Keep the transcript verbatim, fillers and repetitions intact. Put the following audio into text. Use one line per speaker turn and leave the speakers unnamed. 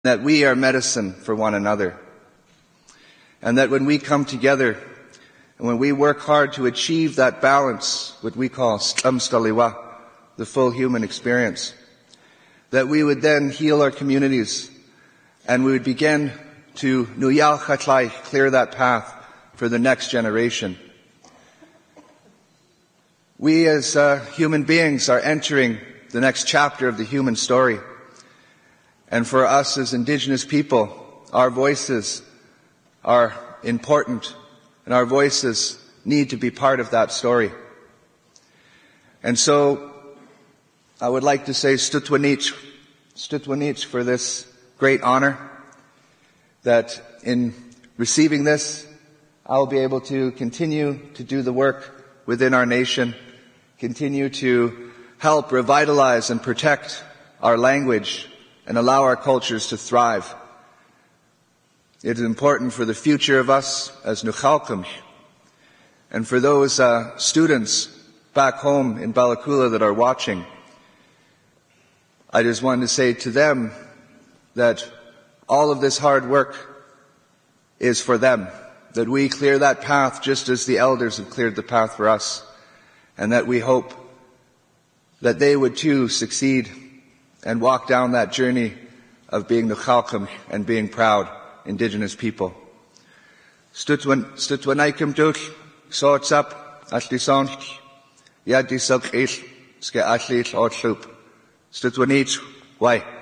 that we are medicine for one another, and that when we come together and when we work hard to achieve that balance, what we call stamstaliwa, the full human experience, that we would then heal our communities and we would begin to nuyal chatlai, clear that path for the next generation. We as uh, human beings are entering the next chapter of the human story. And for us as Indigenous people, our voices are important, and our voices need to be part of that story. And so, I would like to say stutwanich, stutwanich for this great honor, that in receiving this, I'll be able to continue to do the work within our nation, continue to help revitalize and protect our language, and allow our cultures to thrive. It is important for the future of us as Nuchalcum, and for those uh, students back home in Balacola that are watching. I just wanted to say to them that all of this hard work is for them, that we clear that path just as the elders have cleared the path for us, and that we hope that they would too succeed and walk down that journey of being Nuchalcum and being proud Indigenous people. Stutwanaikum duch, soatsap, atlisonch, yadisok il, ske atlis otlup. Stutwanich, why?